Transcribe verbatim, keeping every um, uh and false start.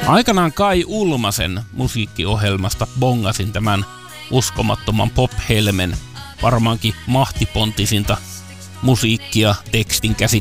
Aikanaan Kai Ulmasen musiikkiohjelmasta bongasin tämän uskomattoman pop-helmen, varmaankin mahtipontisinta musiikkia tekstin käsittelyä